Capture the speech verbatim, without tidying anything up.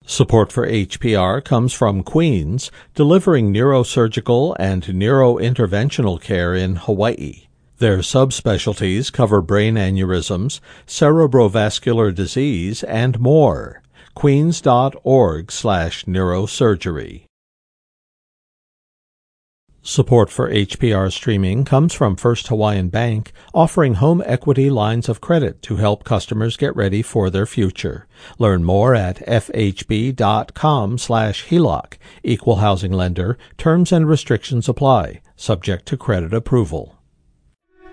Support for H P R comes from Queens, delivering neurosurgical and neurointerventional care in Hawaii. Their subspecialties cover brain aneurysms, cerebrovascular disease, and more. Queens.org slash neurosurgery. Support for H P R streaming comes from First Hawaiian Bank, offering home equity lines of credit to help customers get ready for their future. Learn more at fhb.com slash HELOC. Equal housing lender. Terms and restrictions apply, subject to credit approval.